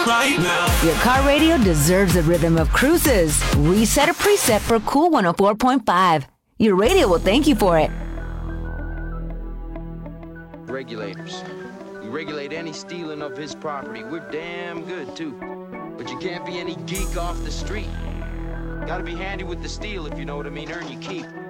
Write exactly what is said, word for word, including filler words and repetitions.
right now. Your car radio deserves the rhythm of cruises. Reset a preset for Cool one oh four point five. Your radio will thank you for it. Regulators. We regulate any stealing of his property. We're damn good, too. But you can't be any geek off the street. Gotta be handy with the steel, if you know what I mean. Earn your keep.